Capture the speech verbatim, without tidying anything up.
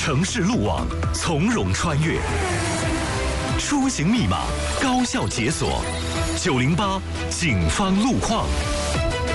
城市路网从容穿越，出行密码高效解锁。九零八警方路况。